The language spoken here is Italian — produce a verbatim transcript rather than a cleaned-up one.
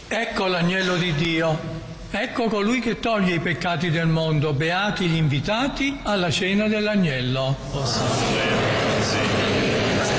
Ecco l'agnello di Dio, ecco colui che toglie i peccati del mondo, beati gli invitati alla cena dell'agnello. Possa volere così.